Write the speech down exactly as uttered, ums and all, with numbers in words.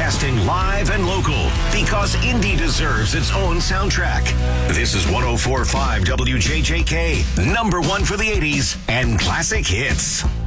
Broadcasting live and local because indie deserves its own soundtrack. This is one oh four point five W J J K, number one for the eighties and classic hits.